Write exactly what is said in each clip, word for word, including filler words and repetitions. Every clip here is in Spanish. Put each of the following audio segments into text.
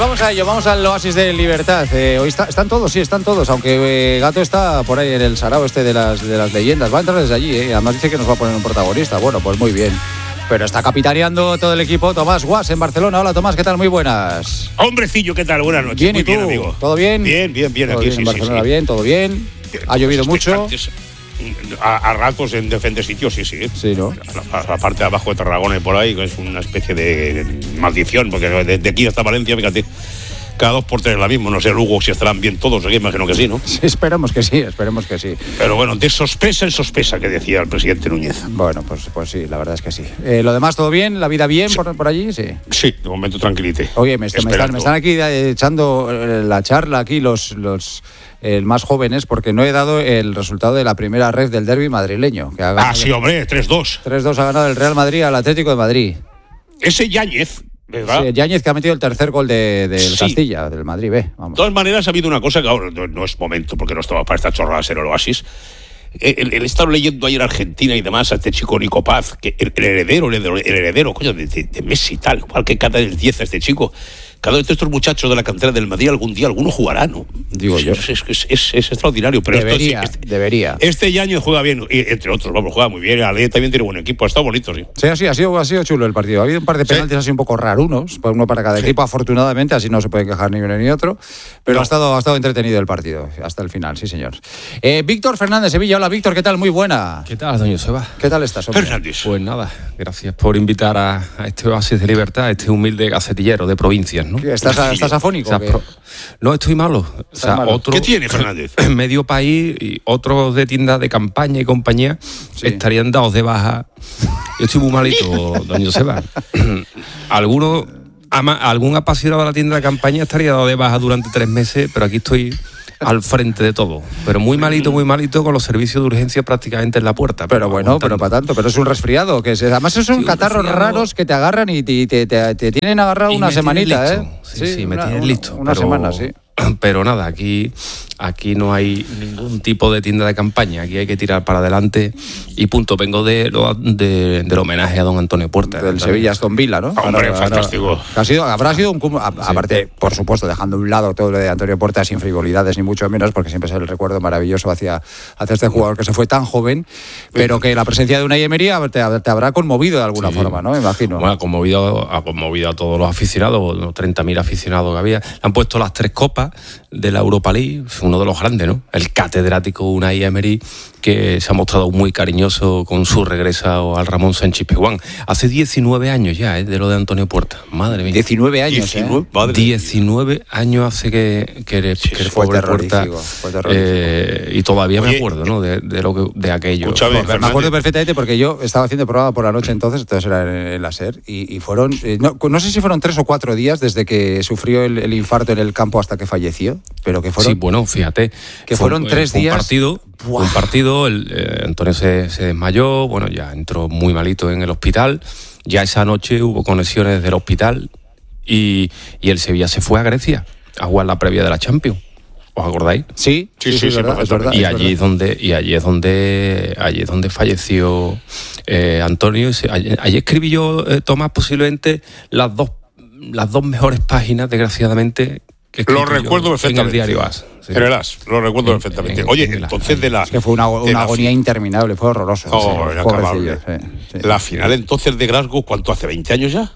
vamos a ello, vamos al Oasis de Libertad. Eh, hoy está, están todos, sí, están todos, aunque eh, Gato está por ahí en el sarao este de las, de las leyendas. Va a entrar desde allí, eh. Además dice que nos va a poner un protagonista. Bueno, pues muy bien. Pero está capitaneando todo el equipo Tomás Guas en Barcelona. Hola Tomás, ¿qué tal? Muy buenas. Hombrecillo, ¿qué tal? Buenas noches. Bien, muy ¿y tú? bien, amigo. ¿Todo bien? Bien, bien, bien. ¿Todo Aquí bien sí, en Barcelona? sí, sí. Bien, todo bien. ¿Ha llovido mucho? A, a ratos en diferentes sitios, sí, sí. Sí, ¿no? La, la parte de abajo de Tarragona y por ahí, que es una especie de maldición, porque desde aquí hasta Valencia, fíjate, cada dos por tres la misma. No sé, Lugo, si estarán bien todos, aquí imagino que sí, ¿no? Sí, esperemos que sí, esperemos que sí. Pero bueno, de sospesa en sospesa, que decía el presidente Núñez. Bueno, pues, pues sí, la verdad es que sí. Eh, ¿Lo demás todo bien? ¿La vida bien sí. por, por allí? Sí. Sí, de momento tranquilite. Oye, me, me, están, me están aquí echando la charla aquí los... los el más jóvenes, porque no he dado el resultado de la primera ref del derbi madrileño. Que ha ah, sí, hombre, tres dos. tres dos ha ganado el Real Madrid al Atlético de Madrid. Ese Yáñez, ¿verdad? Sí, Yáñez, que ha metido el tercer gol del de, de sí. Castilla, del Madrid B. Vamos. De todas maneras, ha habido una cosa que ahora no, no es momento, porque no estaba para esta chorrada ser el Oasis. El, el estado leyendo ayer Argentina y demás a este chico Nico Paz, que el, el heredero, el heredero, el heredero, coño, de, de, de Messi y tal, igual que cata del diez a este chico. Cada vez de estos muchachos de la cantera del Madrid algún día alguno jugará, ¿no? Digo yo. Es, es, es, es, es extraordinario. Pero debería, esto, este, debería. Este Yáñez juega bien, y, entre otros, vamos, juega muy bien. Ale también tiene buen equipo, ha estado bonito, sí. Sí, así, ha, sido, ha sido chulo el partido. Ha habido un par de penaltis ¿Sí? así un poco rarunos, uno para cada sí. equipo, afortunadamente, así no se puede quejar ni uno ni otro. Pero no. ha, estado, ha estado entretenido el partido, hasta el final, sí, señor. Eh, Víctor Fernández, Sevilla. Hola, Víctor, ¿qué tal? Muy buena. ¿Qué tal, doña Joseba? ¿Qué tal estás, hombre? Fernández. Pues nada, gracias por invitar a, a este Oasis de Libertad, a este humilde gacetillero de provincias, ¿no? ¿Estás, estás afónico? O sea, pro... No, estoy malo. O sea, malo. Otro, ¿Qué tiene Fernández? Medio país y otros de tiendas de campaña y compañía sí. estarían dados de baja. Yo estoy muy malito, doña Joseba. Algunos, ama, algún apasionado de la tienda de campaña estaría dado de baja durante tres meses, pero aquí estoy al frente de todo, pero muy malito, muy malito, con los servicios de urgencia prácticamente en la puerta. Pero, pero bueno, aguantando. Pero para tanto, pero es un resfriado, que es, además son sí, catarros raros que te agarran y te, te, te, te tienen agarrado una semanita, ¿eh? Sí, sí, sí, me una, tienen una, listo. Una pero, semana, sí. Pero nada, aquí, aquí no hay ningún tipo de tienda de campaña, aquí hay que tirar para adelante y punto. Vengo de, de, del homenaje a don Antonio Puerta. Del Sevilla Aston Villa, ¿no? Hombre, ahora, fantástico. Ahora, ha sido, habrá sido un... Aparte, sí. por supuesto, dejando a un lado todo lo de Antonio Puerta sin frivolidades ni mucho menos, porque siempre es el recuerdo maravilloso hacia, hacia este jugador que se fue tan joven, pero que la presencia de Unai Emery te, te habrá conmovido de alguna sí. forma, ¿no? Me imagino. Bueno, ha conmovido, ha conmovido a todos los aficionados, los treinta mil aficionados que había. Le han puesto las tres copas de la Europa League, uno de los grandes, ¿no? El catedrático Unai Emery, que se ha mostrado muy cariñoso con su regreso al Ramón Sánchez Pizjuán. Hace diecinueve años ya, ¿eh? De lo de Antonio Puerta. Madre mía. diecinueve años, diecinueve, ¿eh? diecinueve años hace que, que, sí, que fue Puerta. Fue eh, y todavía Oye, me acuerdo, ¿no? De, de, lo que, de aquello. Escúchame, me acuerdo perfectamente porque yo estaba haciendo el programa por la noche entonces, entonces era en, en la SER, y, y fueron, eh, no, no sé si fueron tres o cuatro días desde que sufrió el, el infarto en el campo hasta que falleció, pero que fueron... Sí, bueno, fíjate. Que fue, fueron tres fue días... Un partido, un partido el, eh, Antonio se, se desmayó, bueno, ya entró muy malito en el hospital, ya esa noche hubo conexiones del hospital y, y el Sevilla se fue a Grecia a jugar la previa de la Champions. ¿Os acordáis? Sí, sí, sí, sí, sí, verdad, es verdad, y es allí verdad. es donde y allí es donde allí es donde falleció eh, Antonio. Allí, allí escribí yo, eh, Tomás, posiblemente las dos las dos mejores páginas, desgraciadamente, que lo recuerdo perfectamente en el diario As. Sí. En el As, lo recuerdo en, perfectamente. En, Oye, en entonces de la... Es que fue una, una agonía fi- interminable, fue horroroso. Oh, sí, pobrecillo. Sí, sí. La final entonces de Glasgow, ¿cuánto hace? ¿veinte años ya?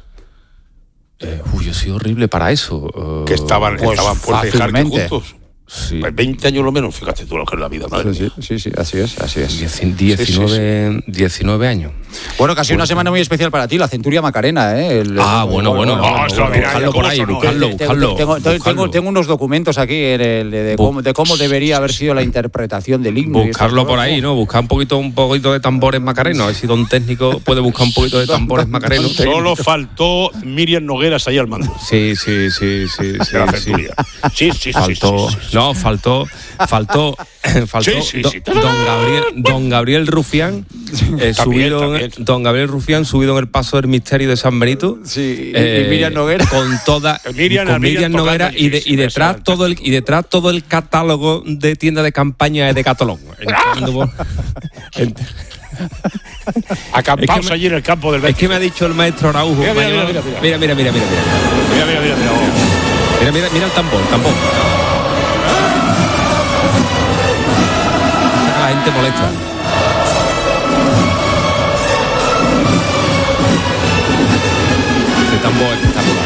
Eh, uy, yo soy horrible para eso. Uh, que estaban, pues estaban Puerta y Jarque juntos. Sí. Pues veinte años lo menos, fíjate tú lo que es la vida, madre. Sí, sí, sí, así es, así es. diecinueve, sí, sí, sí. diecinueve años. Bueno, casi bueno, una semana muy especial para ti, la Centuria Macarena, ¿eh? El, ah, el, bueno, bueno. bueno, no, no, buscarlo por ahí, buscarlo, buscarlo. Tengo, tengo, tengo, tengo unos documentos aquí en el, de, de, cómo, de cómo debería haber sido la interpretación del himno. Buscarlo por ahí, ¿no? Buscar un poquito, un poquito de tambores macarenos. A ver si don técnico puede buscar un poquito de tambores macarenos. Solo faltó Miriam Nogueras ahí al mando. Sí, sí, sí, sí. sí, la sí. sí, sí, faltó, sí, sí, sí, sí. No, faltó... Faltó, faltó sí, sí, sí. Don, don Gabriel, don Gabriel Rufián, eh, también, subido, también. Don Gabriel Rufián subido en el paso del misterio de San Benito. Sí, eh, y Miriam Noguera con toda, Miriam, con Miriam, Miriam Noguera y, de, y detrás todo el y detrás todo el catálogo de tienda de campaña de Decathlon. Acampaos es que me, allí en el campo del Betis. Es que me ha dicho el maestro Araujo. Mira, mira, mira, mira, mira, mira, mira, mira, mira, mira, mira, mira, mira, mira, mira. Mira, mira, mira el tambor, el tambor. O sea que la gente molesta. Ese tambor espectacular.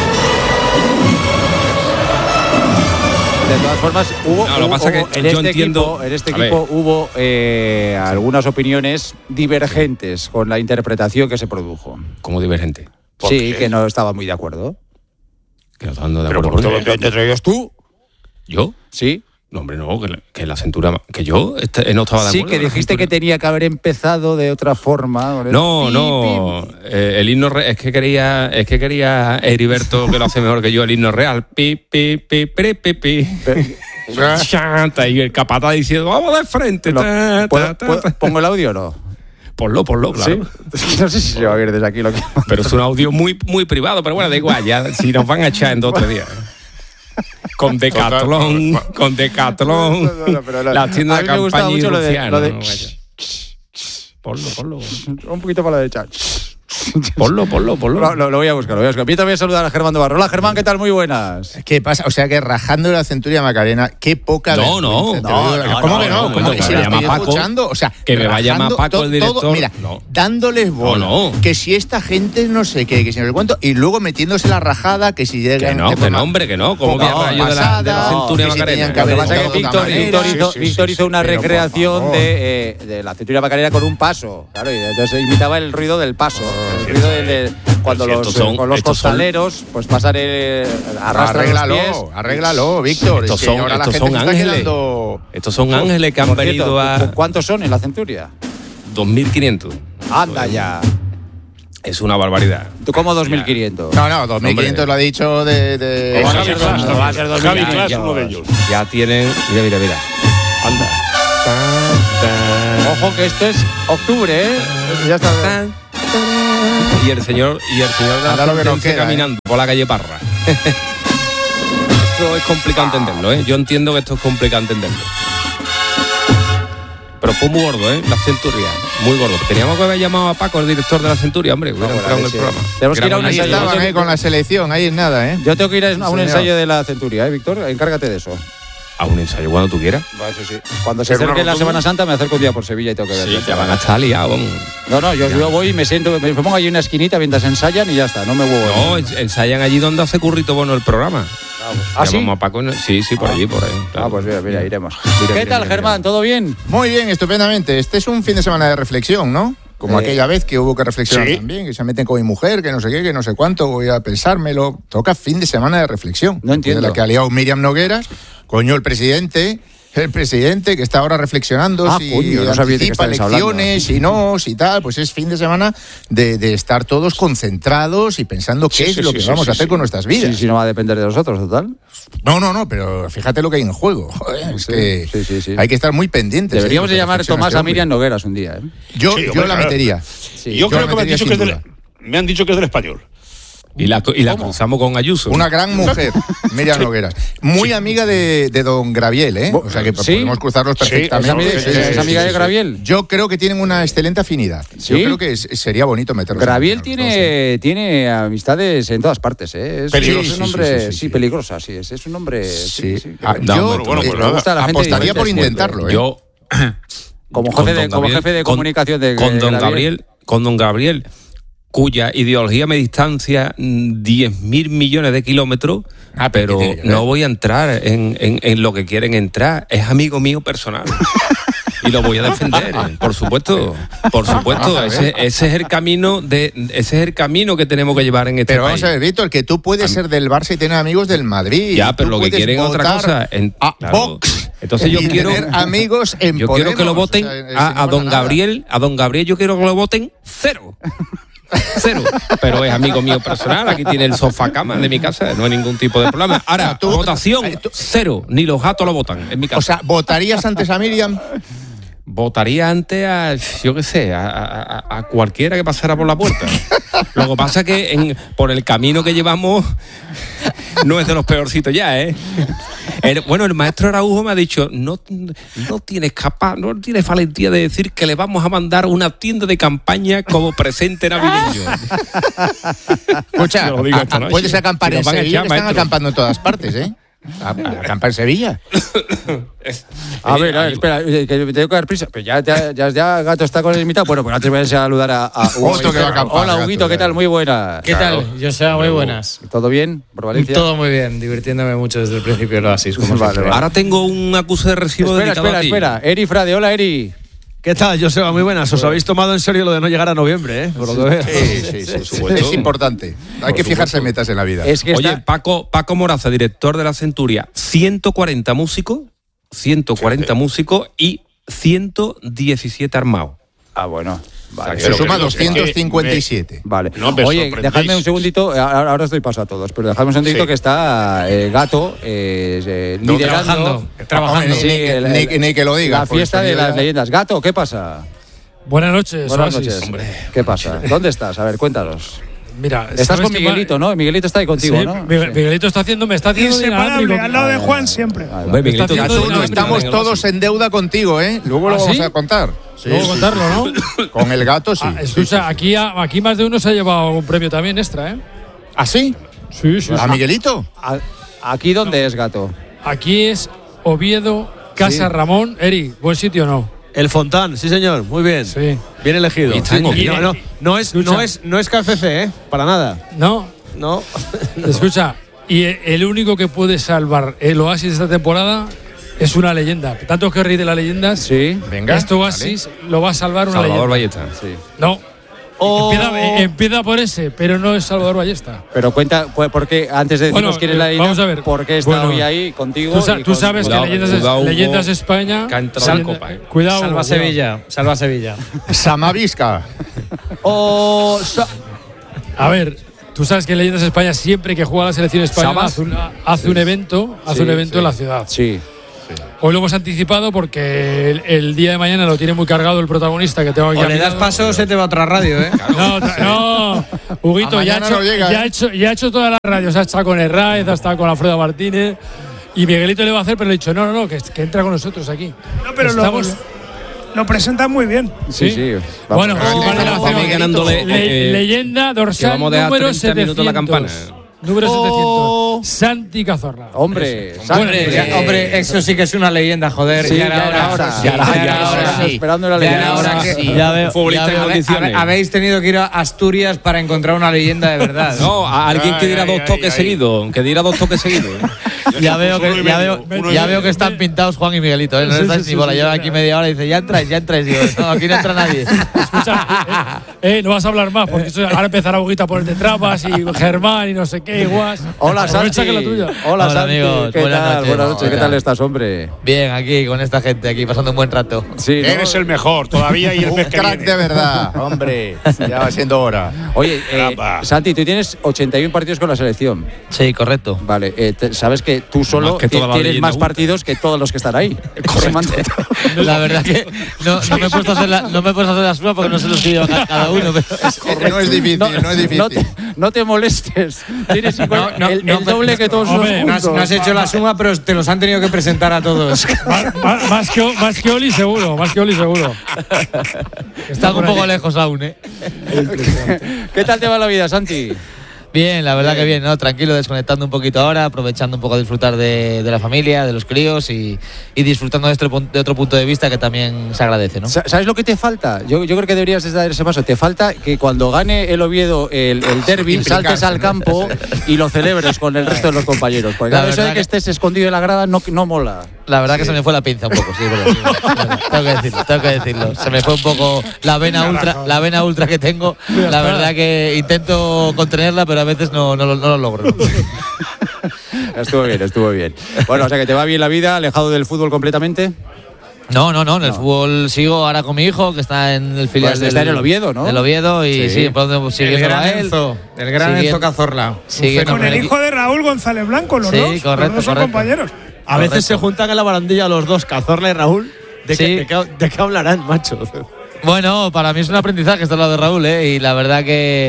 De todas formas, hubo, no, lo hubo, pasa hubo que en, yo este entiendo, equipo, en este a equipo ver. hubo eh, algunas opiniones divergentes con la interpretación que se produjo. Como divergente. Sí, que no estaba muy de acuerdo. Que no están de Pero acuerdo. por ¿Por todo- qué? ¿Te traías tú? ¿Yo? Sí. No, hombre, no, que la, que la cintura... Que yo este, no estaba de Sí, acuerdo. que con la dijiste que cintura. tenía que haber empezado de otra forma. con el No, pi, no, pi, pi. eh, el himno re- es que quería, es que quería Heriberto, que lo hace mejor que yo, el himno real. Pi, pi, pi, pi, pi, pi. Chanta, y el capataz diciendo, vamos de frente. Lo- ta, ¿puedo- ta, ta, puedo- ta. ¿Pongo el audio o no? Ponlo, ponlo, claro. ¿Sí? No sé si se va a oír desde aquí lo que... Pero es un audio muy, muy privado, pero bueno, da igual, ya, si nos van a echar en dos o tres días. Con Decathlon, con Decathlon, No, no, no, pero no. las tiendas A de mí me gustaba campaña y mucho lo de- Luciano. lo de- no, vaya. Ponlo, ponlo. Un poquito para la derecha. Ponlo, ponlo, ponlo. Lo, lo- lo voy a buscar, lo voy a buscar. Yo también voy a saludar a Germán de Barro. Hola, Germán, ¿qué tal? Muy buenas. ¿Qué pasa? O sea que rajando de la Centuria Macarena, qué poca No, no, vergüenza, te no, lo digo. no, ¿Cómo no, que no? no, ¿Cómo no, que que si me la llama estoy Paco, escuchando? O sea, que me va a llamar rajando Paco to- el director. todo- mira, No. dándoles bola, No, no. que si esta gente no sé qué, que si no sé cuánto, y luego metiéndose la rajada, que si llegan... Que no, de que forma no, hombre, que no. ¿Cómo poca que a rayo de la, de la pasada, Centuria que si Macarena? tenían que Lo que haber pasa es estado que de Víctor, otra Víctor manera. hizo, Sí, sí, Víctor sí, hizo una pero por recreación favor. de, eh, de la Centuria Macarena con un paso. Claro, y entonces imitaba el ruido del paso. El ruido de, de- cuando Pero los, estos son- con los estos son- costaleros pues pasan el, arrastran los Arréglalo, pies. arréglalo, Víctor. Estos Es que son- ahora la estos gente son se está ángeles. quedando... Estos son ángeles que han Por cierto, venido a ¿cuántos son en la Centuria? dos mil quinientos. Anda ya. Es una barbaridad. ¿Tú cómo dos mil quinientos? No, no, dos mil quinientos Hombre. lo ha dicho de... de- ¿Cómo Javi va a ser Clas, dos- no va a ser dos mil Javi quinientos? Clas, uno de ellos. Ya tienen. Mira, mira, mira. Anda. Ojo que esto es octubre, ¿eh? Ya está. Y el señor, y el señor de la Anda lo que nos sentencia queda, caminando por la calle Parra. Esto es complicado entenderlo, ¿eh? Yo entiendo que esto es complicado entenderlo. Pero fue muy gordo, ¿eh? La Centuria. Muy gordo. Teníamos que haber llamado a Paco, el director de la Centuria, hombre. Hubiera No, entrado en el sí. programa. Tenemos que ir a un Ahí ensayo. estaban, eh, con la selección, ahí es nada, ¿eh? Yo tengo que ir a un Señor. ensayo de la Centuria, ¿eh, Víctor? Encárgate de eso. A un ensayo cuando tú quieras. Cuando se ¿Pero acerque una la rotonda? Semana Santa me acerco un día por Sevilla y tengo que verlo. Ya van a estar liados, vamos. No, no, yo, yo voy y me siento, me pongo ahí en una esquinita mientras ensayan y ya está, no me huevo. No, ens- ensayan allí donde hace currito bueno el programa. ¿Ah, sí? Llamamos a Paco. en- Sí, sí, por allí, por ahí. claro. Ah, pues mira, mira, iremos. Mira, ¿Qué mira, tal, mira, Germán? mira. ¿Todo bien? Muy bien, estupendamente. Este es un fin de semana de reflexión, ¿no? Como Eh, aquella vez que hubo que reflexionar sí. también, que se meten con mi mujer, que no sé qué, que no sé cuánto, voy a pensármelo. Toca fin de semana de reflexión. No entiendo. De la que ha liado Miriam Nogueras, coño, el presidente, el presidente que está ahora reflexionando Ah, si coño, no sabía de qué anticipa estabais hablando. elecciones, si no, si tal, pues es fin de semana de, de estar todos concentrados y pensando qué Sí, es sí, lo sí, que sí, vamos sí, a hacer sí. con nuestras vidas. Sí, sí, no va a depender de nosotros, total. No, no, no, pero fíjate lo que hay en juego. Joder, es Sí, que sí, sí, sí. hay que estar muy pendientes. Deberíamos ¿eh? de con llamar las reflexiones Tomás de a hombre. Miriam Nogueras un día, ¿eh? Yo, Sí, yo hombre, la claro. metería. Sí. Yo yo creo la que me han metería dicho sin que es del, duda. me han dicho que es del Español. Y la, y la cruzamos con Ayuso. Una gran mujer, Miriam Nogueras. Muy amiga de, de don Graviel, ¿eh? O sea que ¿Sí? podemos cruzarlos Sí, perfectamente. ¿Es, sí, es- sí, es sí, amiga sí, de sí. Graviel? Yo creo que tienen una excelente afinidad. ¿Sí? Yo creo que es- sería bonito meterlos. Graviel en- tiene, tiene amistades en todas partes, ¿eh? Es, Peligrosas. es un hombre, Sí, sí, sí, sí, sí. peligrosa, sí, es, es un hombre... Sí. Sí, sí, Ah, No, yo bueno, bueno, eh, pues me nada. gusta la gente apostaría diferente por siempre. intentarlo, ¿eh? Yo. Como con jefe de, don como Gabriel- jefe de con- comunicación de con don Graviel. Gabriel, con don Gabriel, cuya ideología me distancia diez mil millones de kilómetros, Ah, pero ¿qué tiene que ver? no voy a entrar en, en, en lo que quieren entrar. Es amigo mío personal. Y lo voy a defender, por supuesto, por supuesto. Ese, ese es el camino de, ese es el camino que tenemos que llevar en este Pero país. vamos a ver, Víctor, que tú puedes ser del Barça y tener amigos del Madrid. Ya, pero Tú lo que puedes quieren es otra votar cosa. En- a claro. Vox. Entonces yo y quiero- tener amigos en Yo Podemos. quiero que lo voten O sea, eh, a, si no a pasa don nada. Gabriel, a don Gabriel yo quiero que lo voten cero. Cero. Pero es amigo mío personal, aquí tiene el sofá cama de mi casa, no hay ningún tipo de problema. Ahora, O sea, tú- votación, eh, tú- cero. Ni los gatos lo votan en mi casa. O sea, ¿votarías antes a Miriam? Votaría antes a, yo qué sé, a, a- a cualquiera que pasara por la puerta. Lo que pasa es que en, por el camino que llevamos no es de los peorcitos ya, ¿eh? El, bueno, el maestro Araujo me ha dicho, no, no tienes capaz, no tienes valentía de decir que le vamos a mandar una tienda de campaña como presente navideño. Escucha, Lo digo esta a- a- noche. puedes acampar Que en nos van a Sevilla, echar, que están maestro. acampando en todas partes, ¿eh? A- a- Acampa en Sevilla. A ver, a ver, espera, eh, que tengo que dar prisa. Pero ya, ya, ya, ya Gato está con el invitado. Bueno, pues antes voy a saludar a, a Hugo. Otro que va a acampar, Hola, Gato, Huguito, ¿qué claro. tal? Muy buena. ¿Qué tal? Joseba, muy buenas. ¿Todo bien por Valencia? Todo muy bien, divirtiéndome mucho desde el principio del Oasis, como Vale, siempre. vale. Ahora tengo un acuse de recibo Espera, dedicado espera, a ti. espera. Eri Frade, hola, Eri. ¿Qué tal, Joseba? Muy buenas. Os habéis tomado en serio lo de no llegar a noviembre, ¿eh? Por lo que veo. Sí, sí, sí, sí. Es importante. Hay que fijarse en metas en la vida. Es que Oye, está... Paco, Paco Moraza, director de la Centuria, ciento cuarenta músicos, ciento cuarenta músicos y ciento diecisiete armados. Ah, bueno. Vale. Se Pero suma que- doscientos cincuenta y siete. Vale. No me Oye, sorprendéis. dejadme un segundito, eh, ahora, ahora os doy paso a todos, pero dejadme un segundito Sí. que está eh, Gato eh, eh, No, liderando trabajando, trabajando. Ni- sí, ni- el- ni- el- ni que lo diga, la por fiesta eso de yo las ya- leyendas. Gato, ¿qué pasa? Buenas noches, Buenas Oasis. noches. ¿Qué pasa? ¿Dónde estás? A ver, cuéntanos. Mira, Estás ¿sabes con qué Miguelito, ¿no? Miguelito está ahí contigo, Sí, ¿no? Miguel- Miguelito está haciendo, me está haciendo de Inseparable, inalámbrico. al lado de Juan siempre. Vale, Hombre, vale. Miguelito, Está ya haciendo tú de no inalámbrico. estamos Estamos todos en deuda contigo, ¿eh? Luego lo ¿Ah, vamos sí? a contar. Sí, Luego sí, contarlo, ¿no? sí. Con el gato, sí. Ah, escucha, aquí, a- aquí más de uno se ha llevado un premio también extra, ¿eh? ¿Ah, sí? Sí, sí. ¿A Miguelito? A- ¿Aquí dónde es, Gato? Aquí es Oviedo, Casa Sí. Ramón. Eri, ¿buen sitio o no? El Fontán, sí, señor. Muy bien. Sí. Bien elegido. Y está en Sí, Oviedo. no, no, no es, no, es, no es K F C, ¿eh? Para nada. ¿No? No. Escucha, y e- el único que puede salvar el Oasis esta temporada es una leyenda. Tanto que ríe de las leyendas. Sí. Venga. Este Oasis lo va a salvar una Salvador leyenda. Ballesta. Sí. No. Oh. Empieza, eh, empieza por ese, pero no es Salvador Ballesta. Pero cuenta, pues, ¿por qué? Antes de decirnos Bueno, quién es la eh, leyenda, vamos a ver. ¿por qué está Bueno, hoy ahí contigo? Tú, sa- y tú con- sabes cuidado, que Leyendas, cuidado, Hugo, Leyendas España. que ha entrado en Leyenda- Copa, eh. Cuidado. Salva cuidado. Sevilla, salva Sevilla. Samavisca. O. Sa- A ver, tú sabes que Leyendas España siempre que juega la selección española Sabas. hace un, hace un evento, hace Sí, un evento sí. en la ciudad. Sí. Hoy lo hemos anticipado porque el, el día de mañana lo tiene muy cargado el protagonista que tengo aquí. O a le mi das lado. paso, se te va a otra radio, ¿eh? No, tra- no, Huguito, A ya ha, mañana hecho, no llega, ya, ha ¿eh? hecho, ya ha hecho todas las radios. Ha estado con Herráez, ha estado con Alfredo Martínez. Y Miguelito le va a hacer, pero le he dicho, no, no, no, que, que entra con nosotros aquí. No, pero lo, Estamos- lo presentan muy bien. Sí, sí. Vamos. Bueno, Vamos, vale, vamos, vale, vamos ganándole, Le- eh, leyenda que dorsal vamos a dejar número treinta minutos la campana. setecientos. Número Oh. setecientos. Santi Cazorla. Hombre, Eso. Santi. Hombre, Bueno, ya- hombre, eso sí que es una leyenda, joder. Sí, ya era hora. hora. Sí, Ya era- ya ya era era hora, hora. sí. Esperando la Ya leyenda. era hora que- Ya veo. Futbolista ya en veo. condiciones. Habe- Habéis tenido que ir a Asturias para encontrar una leyenda de verdad. No, a alguien que Ay, diera ay, dos ay, toques ay. seguidos. Que diera dos toques seguidos. Ya veo que, Uno y ya medio, veo, uno y ya medio. veo que están pintados Juan y Miguelito, ¿eh? No Sí, les dais sí, ni sí, bola. sí, Llevan sí. aquí media hora y dice, ya entráis, ya entráis. Digo, no, aquí no entra nadie. Escucha, eh, eh, no vas a hablar más, porque eso- ahora empezará Huguito a ponerte trampas y Germán y no sé qué, igual. Hola, Aprovecha Santi. que la tuya. Hola, Hola, Santi. amigos. ¿Qué Buenas tal? noches. Buenas noches. ¿Qué Hola. tal estás, hombre? Bien, aquí con esta gente, aquí pasando un buen rato. Sí, ¿no? Eres el mejor todavía y el Un mes que crack viene. de verdad, hombre. Ya va siendo hora. Oye, eh, Caramba. Santi, tú tienes ochenta y uno partidos con la selección. Sí, correcto. Vale, eh, te- sabes que tú solo Más que ti- toda la tienes leyenda más junta. partidos que todos los que están ahí. Correcto. La verdad que no, no me he puesto a hacer la, no me he puesto a hacer la suma porque no se los pido a cada uno. Pero No es difícil, no, es difícil. No te, no te molestes. Tienes igual- No, no, el, no, el doble que todos hombre, los No has, juntos. no has hecho la suma, pero te los han tenido que presentar a todos. Más, más- más que, más que Oli seguro, más que Oli seguro. está un poco lejos aún, ¿eh? ¿Qué tal te va la vida, Santi? Bien, la verdad que bien, ¿no? Tranquilo, desconectando un poquito ahora, aprovechando un poco a disfrutar de, de la familia, de los críos y, y disfrutando de, este, pun- de otro punto de vista que también se agradece, ¿no? Sa- ¿Sabes lo que te falta? Yo, yo creo que deberías de dar ese paso. Te falta que cuando gane el Oviedo el, el derbi, saltes al campo y lo celebres con el resto de los compañeros. Porque La claro, eso verdad de que que- estés escondido en la grada no, no mola. La verdad que se me fue la pinza un poco, sí, pero sí, bueno, tengo que decirlo, tengo que decirlo. Se me fue un poco la vena ultra, la vena ultra que tengo. La verdad que intento contenerla, pero a veces no, no, lo- no lo logro. Estuvo bien, estuvo bien. Bueno, o sea que te va bien la vida, alejado del fútbol completamente. No, no, no, en el fútbol sigo ahora con mi hijo, que está en el filial Pues del, está en el Oviedo, ¿no? del Oviedo y Sí. sí, pues, El siguiendo gran a él. Enzo, el gran Siguiendo- Enzo Cazorla. siguiendo Con con el el hijo de Raúl González Blanco, los Sí, dos. correcto, los dos son correcto. compañeros. Correcto. A veces se juntan en la barandilla los dos, Cazorla y Raúl. ¿De, Sí. qué, de, qué, de qué hablarán, macho? Bueno, para mí es un aprendizaje estar al lado de Raúl, ¿eh? Y la verdad que,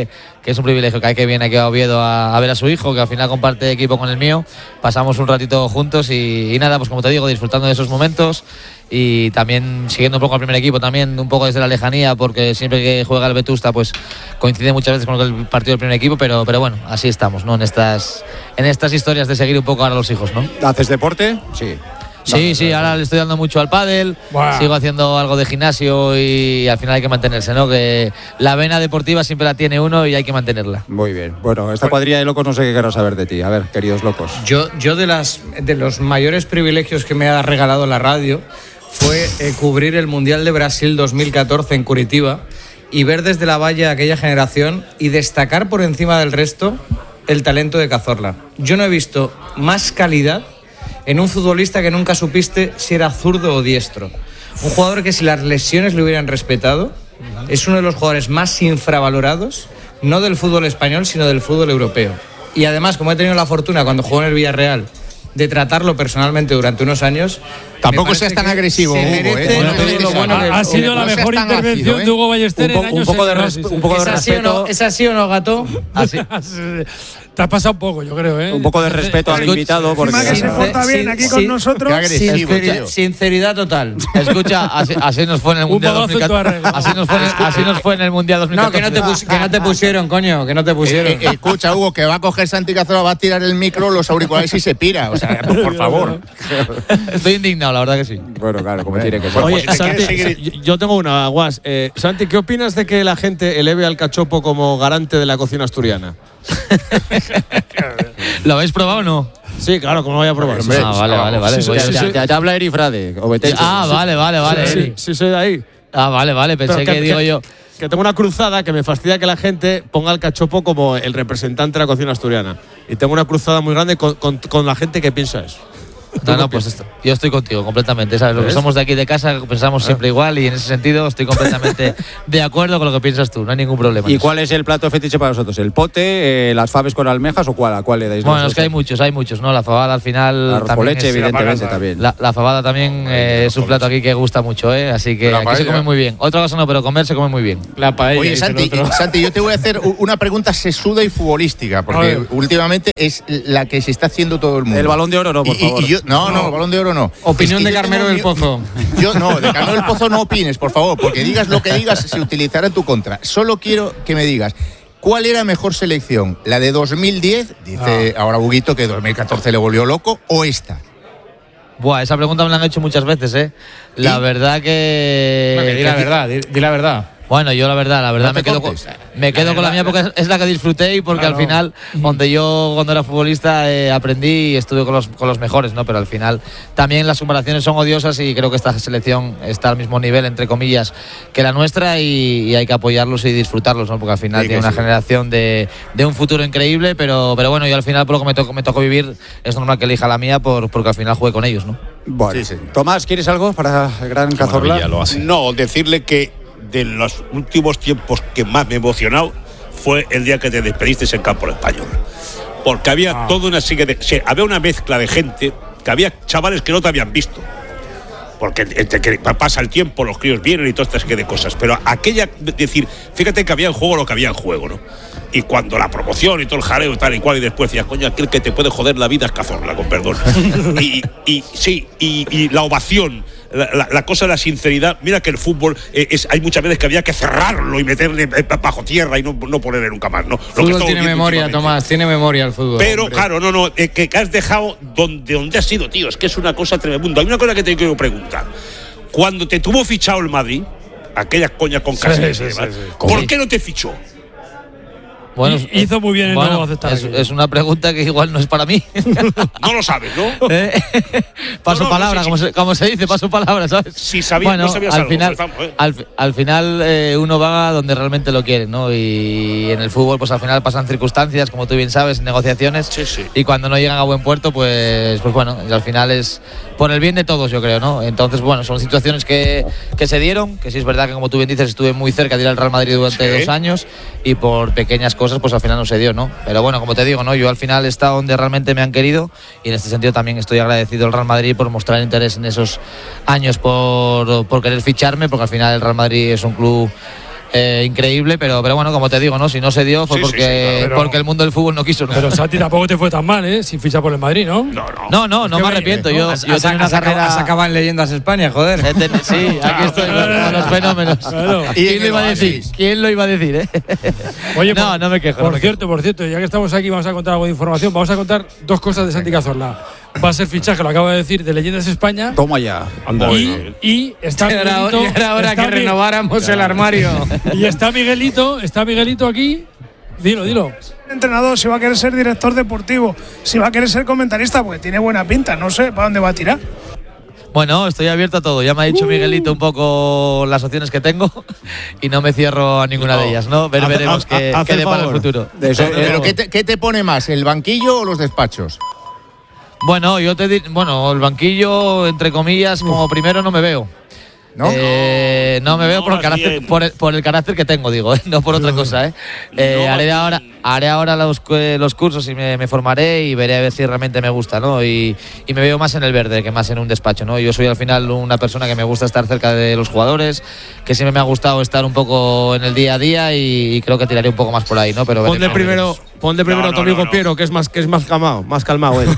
que es un privilegio que hay que viene aquí a Oviedo a, a ver a su hijo, que al final comparte equipo con el mío. Pasamos un ratito juntos y, y nada, pues como te digo, disfrutando de esos momentos y también siguiendo un poco al primer equipo, también un poco desde la lejanía, porque siempre que juega el Vetusta pues coincide muchas veces con el partido del primer equipo, pero, pero bueno, así estamos, ¿no? En estas, en estas historias de seguir un poco ahora a los hijos, ¿no? ¿Haces deporte? Sí. Sí, sí, ahora le estoy dando mucho al pádel, wow. Sigo haciendo algo de gimnasio y al final hay que mantenerse, ¿no? Que la vena deportiva siempre la tiene uno y hay que mantenerla. Muy bien. Bueno, esta cuadrilla de locos no sé qué quiero saber de ti. A ver, queridos locos. Yo, yo de, las, de los mayores privilegios que me ha regalado la radio fue eh, cubrir el Mundial de Brasil dos mil catorce en Curitiba y ver desde la valla aquella generación y destacar por encima del resto el talento de Cazorla. Yo no he visto más calidad en un futbolista que nunca supiste si era zurdo o diestro. Un jugador que si las lesiones le hubieran respetado, es uno de los jugadores más infravalorados, no del fútbol español, sino del fútbol europeo. Y además, como he tenido la fortuna cuando jugó en el Villarreal de tratarlo personalmente durante unos años... Tampoco seas tan agresivo, Hugo, ¿eh? Bueno, no lo bueno que, ha sido la mejor intervención ácido, ¿eh? de Hugo Ballester un, po, en un poco de, res, un poco de respeto. ¿Es así o no, Gato? Así. Te has pasado un poco, yo creo, ¿eh? Un poco de respeto al invitado. Porque que se porta bien aquí con nosotros. Sinceridad, sinceridad total. Escucha, así, así nos fue en el Mundial dos mil catorce. Así nos fue, así nos fue en el Mundial dos mil catorce. No, que no te, pus, que no te pusieron, coño, que no te pusieron. Eh, eh, escucha, Hugo, que va a coger Santi Cazorla, va a tirar el micro, los auriculares y se pira. O sea, por favor. Estoy indignado, la verdad que sí. Bueno, claro, como tiene que ser. Oye, pues si Santi, seguir... yo tengo una, Guas. Eh, Santi, ¿qué opinas de que la gente eleve al cachopo como garante de la cocina asturiana? ¿Lo habéis probado o no? Sí, claro, como lo voy a probar. Hombre, ah, vale, vale, vale. Sí, sí, sí, te, te habla Eri Frade. Ah, vale, vale, vale. Sí, sí, sí, soy de ahí. Ah, vale, vale. Pensé Pero que, que digo que, yo. Que tengo una cruzada que me fastidia que la gente ponga al cachopo como el representante de la cocina asturiana. Y tengo una cruzada muy grande con, con, con la gente que piensa eso. No, no, pues esto, yo estoy contigo completamente, ¿sabes? Lo que somos de aquí de casa pensamos siempre igual y en ese sentido estoy completamente de acuerdo con lo que piensas tú, no hay ningún problema. ¿Y cuál es el plato fetiche para vosotros? ¿El pote, eh, las faves con almejas o cuál? ¿A cuál le dais? Bueno, es que hay muchos, hay muchos, ¿no? La fabada al final. Arroz con leche, es, evidentemente, también. La, la fabada también eh, es un plato aquí que gusta mucho, ¿eh? Así que aquí se come muy bien. Otra cosa no, pero comer se come muy bien. La paella. Oye, Santi, Santi, yo te voy a hacer una pregunta sesuda y futbolística, porque últimamente es la que se está haciendo todo el mundo. El Balón de Oro no, por y, favor. Y yo, no, no, el Balón de Oro no. Opinión es que de Carmelo del Pozo. Yo no, de Carmelo del Pozo no opines, por favor, porque digas lo que digas se utilizará en tu contra. Solo quiero que me digas, ¿cuál era mejor selección? ¿La de dos mil diez? Dice ah. ahora Huguito que dos mil catorce le volvió loco, ¿o esta? Buah, esa pregunta me la han hecho muchas veces, ¿eh? La ¿Y? verdad que... Bueno, que di la verdad, di, di la verdad. Bueno, yo la verdad, la verdad no me quedo con, me quedo la con la mía porque es la que disfruté y porque claro. al final, donde yo cuando era futbolista eh, aprendí y estuve con los, con los mejores, ¿no? Pero al final también las comparaciones son odiosas y creo que esta selección está al mismo nivel, entre comillas, que la nuestra y, y hay que apoyarlos y disfrutarlos, ¿no? Porque al final sí, tiene una sí. generación de, de un futuro increíble, pero, pero bueno, yo al final por lo que me tocó, me tocó vivir es normal que elija la mía por, porque al final jugué con ellos, ¿no? Bueno, sí, sí. Tomás, ¿quieres algo para el gran Cazorla? No, decirle que de los últimos tiempos que más me he emocionado fue el día que te despediste en Campo Español, porque había ah. toda una serie de, sí, había una mezcla de gente, que había chavales que no te habían visto, porque entre que pasa el tiempo, los críos vienen y toda esta serie de cosas, pero aquella, decir, fíjate que había en juego lo que había en juego, ¿no? Y cuando la promoción y todo el jaleo tal y cual, y después decías, coño, aquel que te puede joder la vida es Cazorla, con perdón. y, y sí, y, y la ovación, la, la, la cosa de la sinceridad. Mira que el fútbol eh, es, hay muchas veces que había que cerrarlo y meterle bajo tierra y no, no ponerle nunca más, ¿no? El fútbol tiene memoria, Tomás, tiene memoria el fútbol. Pero hombre. claro, no, no, eh, que, que has dejado donde, donde has sido, tío, es que es una cosa tremenda. Hay una cosa que te quiero preguntar. Cuando te tuvo fichado el Madrid, aquellas coñas con Cáceres, sí, sí, sí, sí. ¿por sí. qué no te fichó? Bueno, hizo muy bien el bueno, nuevo aceptar. Es, es una pregunta que igual no es para mí. No lo sabes, ¿no? ¿Eh? Paso no, no, palabra, no sé como, si, se, como se dice, paso palabra, ¿sabes? Si sabías, bueno, no sabías al algo, final, pues vamos, ¿eh? al, al final eh, uno va donde realmente lo quiere, ¿no? Y en el fútbol, pues al final pasan circunstancias, como tú bien sabes, negociaciones. Sí, sí. Y cuando no llegan a buen puerto, pues, pues bueno, al final es por el bien de todos, yo creo, ¿no? Entonces, bueno, son situaciones que, que se dieron, que sí es verdad que, como tú bien dices, estuve muy cerca de ir al Real Madrid durante sí. dos años y por pequeñas cosas, pues al final no se dio, ¿no? Pero bueno, como te digo, ¿no? Yo al final he estado donde realmente me han querido y en este sentido también estoy agradecido al Real Madrid por mostrar interés en esos años por, por querer ficharme, porque al final el Real Madrid es un club eh, increíble, pero, pero bueno, como te digo, ¿no? Si no se dio fue Sí, sí, porque, sí, claro. porque el mundo del fútbol no quiso. ¿no? Pero Santi tampoco te fue tan mal, ¿eh? Sin fichar por el Madrid, ¿no? No, no. No, no, no me arrepiento. Yo, Has, yo has, tenía una has acabado, carrera. has acabado en Leyendas España, joder. He ten- Sí, aquí estoy con, con los fenómenos. Claro. Y ¿Quién en lo iba a el decir? Oasis. ¿Quién lo iba a decir, eh? Oye, no, por, no me quejo. Por no me cierto, por cierto, ya que estamos aquí, vamos a contar algo de información. Vamos a contar dos cosas de Santi Cazorla. Va a ser fichaje, lo acabo de decir, de Leyendas España. Toma ya. Anda. Y, y está Ya era, Miguelito. ya era hora está que Mi- renováramos el armario. Y está Miguelito, está Miguelito aquí. Dilo, dilo. Entrenador, si va a querer ser director deportivo, si va a querer ser comentarista, porque tiene buena pinta, no sé para dónde va a tirar. Bueno, estoy abierto a todo. Ya me ha dicho Miguelito un poco las opciones que tengo y no me cierro a ninguna de ellas, ¿no? Ver, Haz- veremos haz- qué, haz qué el depara el favor. futuro. De eso, eh, Pero ¿qué te, qué te pone más, el banquillo o los despachos? Bueno, yo te di- bueno, el banquillo, entre comillas, como primero no me veo. ¿No? Eh, no me veo No, por, el más carácter, bien. por, el, por el carácter que tengo, digo, ¿eh? No por otra cosa. ¿eh? Eh, No, haré, más ahora, bien. haré ahora los, cu- los cursos y me, me formaré y veré a ver si realmente me gusta, ¿no? Y, y me veo más en el verde que más en un despacho, ¿no? Yo soy al final una persona que me gusta estar cerca de los jugadores, que siempre me ha gustado estar un poco en el día a día y, y creo que tiraré un poco más por ahí, ¿no? Pero Pon de veremos. primero, pon de primero No, a tu no, amigo no, no. Piero, que es más, que es más calmado, más calmado él.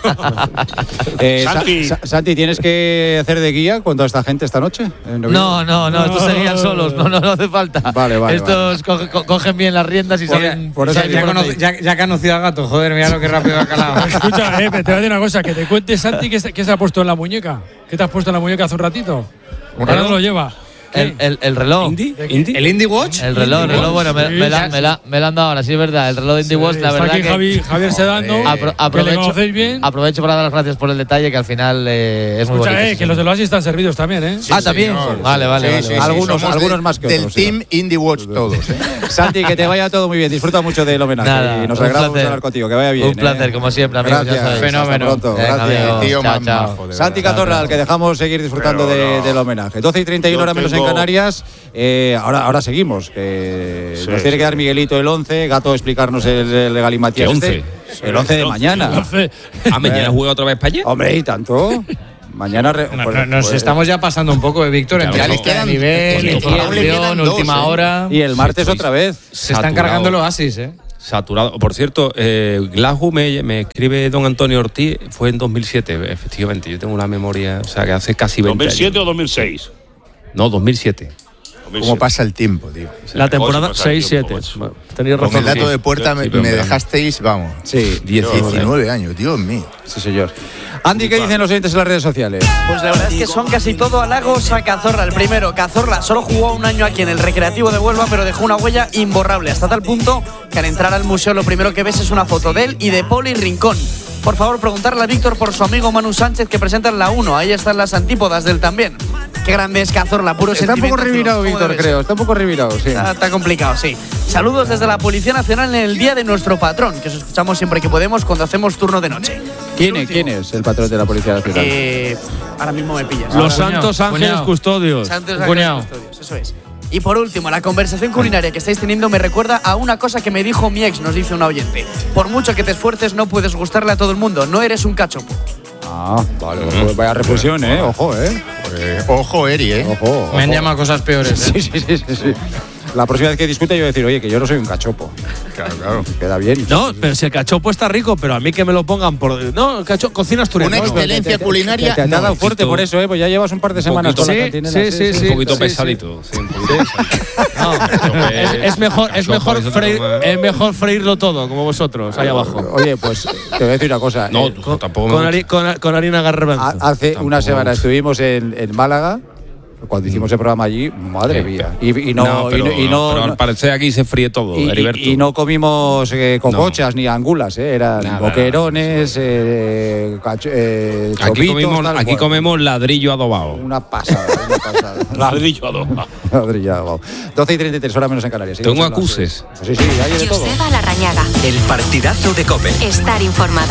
Eh, Sa- Santi. Sa- Santi, ¿tienes que hacer de guía con toda esta gente esta noche? en Oviedo? No, no, no, estos seguían solos, no, no, no hace falta. Vale, vale, Estos coge- co- cogen bien las riendas y Por- saben. por eso saben Ya, digo, por dónde conoce- ir. ya, ya que ha conocido al gato, joder, mira lo que rápido ha calado. Escucha, eh, te voy a decir una cosa, que te cuente Santi qué se, qué se ha puesto en la muñeca. ¿Qué te has puesto en la muñeca hace un ratito? Ahora reloj? no lo lleva. El, el, el reloj. ¿Indie? ¿Indie? ¿El Indie Watch? El reloj, el reloj, bueno, me, Sí, me, la, sí. me, la, me la han dado ahora, sí es verdad. El reloj de Indie Watch, la Está verdad aquí que. Javi- Javier Sedano, apro- que le aprovecho, conocéis bien. aprovecho para dar las gracias por el detalle, que al final eh, es muy Escucha, bonito. eh, sí, que sí. los de los Oasis están servidos también, ¿eh? Ah, también. señor. Vale, vale, Sí, vale. sí, vale. sí, Algunos- somos algunos del- más que Del otros, sí. Team Indie Watch todos, ¿eh? Santi, que te vaya todo muy bien. Disfruta mucho del homenaje. Nada, y nos un alegramos de placer. hablar contigo. Que vaya bien. Un placer, eh. como siempre, amigos. Gracias. Ya sabéis. Fenómeno. Hasta pronto. Venga, Gracias. amigos. Tío Chao, más chao. majo, de Santi verdad. Cazorla, al que dejamos seguir disfrutando Pero de- no. del homenaje. doce y treinta y uno Yo hora menos en tengo- Canarias. Eh, ahora, ahora seguimos. Que Sí, nos tiene sí. que dar Miguelito el once. Gato, explicarnos el, el Galimatías. ¿Qué once? Este. El once de mañana. Entonces, Ah, mañana juega otra vez para allá. Hombre, ¿y tanto? Mañana. re- No, pues- no, nos pues- estamos ya pasando un poco de Víctor entre Claro, la no. lista de Quedan- nivel, pues, Etienne, aún le quedan León, dos, última ¿eh? hora. Y el martes Estoy otra vez. Se están saturado. cargando el Oasis, ¿eh? Saturado. Por cierto, eh, Glasgow me, me escribe don Antonio Ortiz, fue en dos mil siete, efectivamente. Yo tengo una memoria, o sea, que hace casi veinte ¿dos mil siete años. o dos mil seis? No, dos mil siete. ¿Cómo pasa el tiempo, tío? La temporada Ocho, seis siete. macho. Tenéis Con el razón. dato sí. de puerta me, Sí, pero me hombre. dejasteis, vamos, Sí, diecinueve años, Dios mío. sí, señor. Andy, ¿qué dicen los oyentes en las redes sociales? Pues la verdad es que son casi todo halagos a Cazorla. El primero, Cazorla solo jugó un año aquí en el Recreativo de Huelva, pero dejó una huella imborrable, hasta tal punto que al entrar al museo lo primero que ves es una foto de él y de Poli Rincón. Por favor, preguntarle a Víctor por su amigo Manu Sánchez, que presenta en la uno. Ahí están las antípodas del también. Qué grande es Cazorla, puro Está un poco sentimiento. revirado, ¿Cómo Víctor, debe creo. ser? Está un poco revirado, sí. Está, está complicado, sí. Saludos desde la Policía Nacional en el día de nuestro patrón, que os escuchamos siempre que podemos cuando hacemos turno de noche. ¿Quién es, ¿Quién es el patrón de la Policía Nacional? Eh, ahora mismo me pillas. Los Cuñado, Santos Ángeles cuñado. Custodios. Santos Un Ángeles cuñado. Custodios, eso es. Y por último, la conversación culinaria que estáis teniendo me recuerda a una cosa que me dijo mi ex, nos dice un oyente. Por mucho que te esfuerces, no puedes gustarle a todo el mundo, no eres un cachopo. Ah, vale, pues vaya reflexión, ¿eh? Ojo, ¿eh? Eh, ojo, Eri, ¿eh? Ojo. Me han ojo. llamado cosas peores. ¿eh? Sí, sí, sí, sí, sí. La próxima vez que discute yo voy a decir, oye, que yo no soy un cachopo. Claro, claro. Queda bien. No, pero si el cachopo está rico, pero a mí que me lo pongan por. No, el cachopo, cocina asturiana. Una No, excelencia culinaria. Te, te, te ha no dado es. fuerte por eso, ¿eh? Pues ya llevas un par de semanas poquito. con la Sí, cantinela. sí, sí, un poquito sí, pesadito. Sí, un poquito pesadito. No, es, es mejor, es, Cachopo, mejor eso te freír, toma- es mejor freírlo todo, como vosotros, ahí abajo. Oye, pues te voy a decir una cosa. No, Eh, tú tampoco me Con, gusta. hari- con, con harina garbanzo. ha- hace Tampoco. una semana estuvimos en, en Málaga, cuando hicimos el programa allí, madre Sí. mía. Y, y no, No, pero, y no, y no- pero no- al parecer aquí se fríe todo, y- Heriberto. y- y no comimos eh, cocochas ni angulas, ¿eh? Eran Nada, boquerones, eh, cacho- eh, Aquí chopitos, comimos, tal aquí cual. comemos ladrillo adobado. Una pasada, una pasada. Ladrillo adobado. Ladrillo adobado. doce y treinta y tres, hora menos en Canarias. Tengo Seguimos en acuses. las- Sí, sí, hay de todo. Joseba Larrañaga. El partidazo de COPE. Estar informado.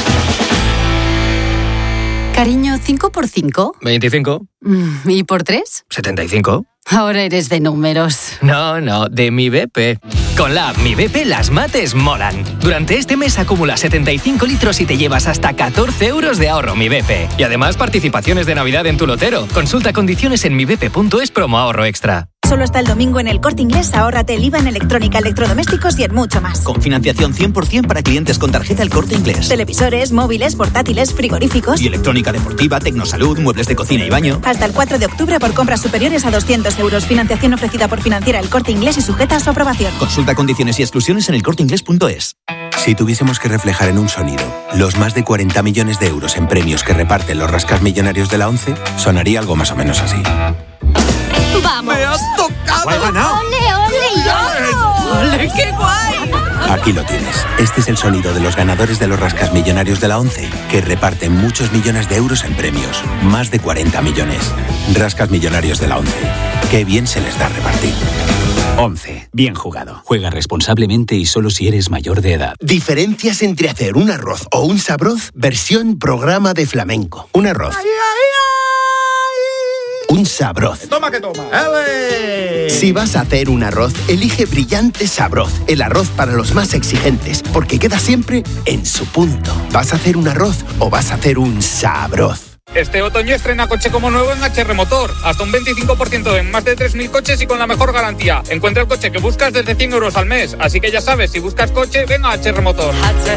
Cariño, ¿cinco por cinco? veinticinco, ¿Y por tres? setenta y cinco. Ahora eres de números. No, no, de mi B P. Con la app Mi B P las mates molan. Durante este mes acumula setenta y cinco litros y te llevas hasta catorce euros de ahorro Mi B P. Y además participaciones de Navidad en tu lotero. Consulta condiciones en mibp punto es promo ahorro extra. Solo hasta el domingo en El Corte Inglés ahórrate el I V A en electrónica, electrodomésticos y en mucho más. Con financiación cien por ciento para clientes con tarjeta El Corte Inglés. Televisores, móviles, portátiles, frigoríficos. Y electrónica deportiva, tecnosalud, muebles de cocina y baño. Hasta el cuatro de octubre por compras superiores a doscientos euros. Financiación ofrecida por Financiera El Corte Inglés y sujeta a su aprobación. Consulta condiciones y exclusiones en elcorteingles punto es. Si tuviésemos que reflejar en un sonido los más de cuarenta millones de euros en premios que reparten los rascasmillonarios de la ONCE, sonaría algo más o menos así. ¡Vamos! ¡Me has tocado! ¡He ganado! ¡Ole, ole, ole! ¡Ole, qué guay! Aquí lo tienes. Este es el sonido de los ganadores de los rascasmillonarios de la ONCE, que reparten muchos millones de euros en premios. Más de cuarenta millones. Rascasmillonarios de la ONCE. Qué bien se les da repartir. once. Bien jugado. Juega responsablemente y solo si eres mayor de edad. Diferencias entre hacer un arroz o un sabroz versión programa de flamenco. Un arroz. ¡Ay, ay, Un sabroz. ¡Toma que toma! ¡Ele! Si vas a hacer un arroz, elige Brillante Sabroz, el arroz para los más exigentes, porque queda siempre en su punto. ¿Vas a hacer un arroz o vas a hacer un sabroz? Este otoño estrena coche como nuevo en H R Motor. Hasta un veinticinco por ciento en más de tres mil coches y con la mejor garantía. Encuentra el coche que buscas desde cien euros al mes. Así que ya sabes, si buscas coche, ven a H R Motor.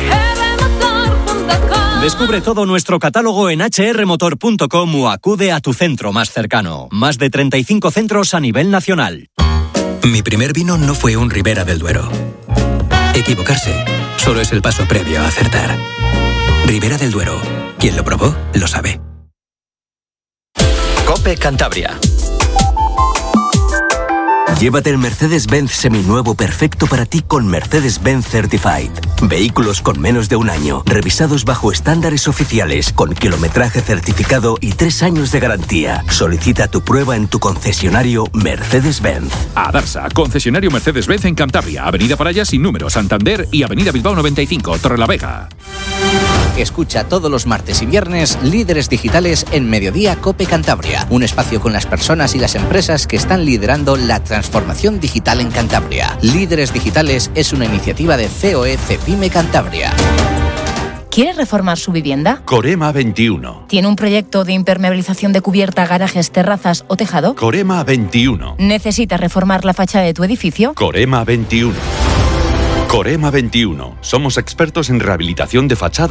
Descubre todo nuestro catálogo en hache erre motor punto com o acude a tu centro más cercano. Más de treinta y cinco centros a nivel nacional. Mi primer vino no fue un Ribera del Duero. Equivocarse solo es el paso previo a acertar. Ribera del Duero. Quien lo probó, lo sabe. COPE Cantabria. Llévate el Mercedes-Benz seminuevo perfecto para ti con Mercedes-Benz Certified. Vehículos con menos de un año, revisados bajo estándares oficiales, con kilometraje certificado y tres años de garantía. Solicita tu prueba en tu concesionario Mercedes-Benz. A Darsa, concesionario Mercedes-Benz en Cantabria, Avenida Paraya sin número, Santander y Avenida Bilbao noventa y cinco, Torrelavega. Escucha todos los martes y viernes Líderes Digitales en Mediodía COPE Cantabria, un espacio con las personas y las empresas que están liderando la transformación digital en Cantabria. Líderes Digitales es una iniciativa de C O E Cepime Cantabria. ¿Quiere reformar su vivienda? Corema veintiuno. ¿Tiene un proyecto de impermeabilización de cubierta, garajes, terrazas o tejado? Corema veintiuno. ¿Necesita reformar la fachada de tu edificio? Corema veintiuno. Corema veintiuno. Somos expertos en rehabilitación de fachada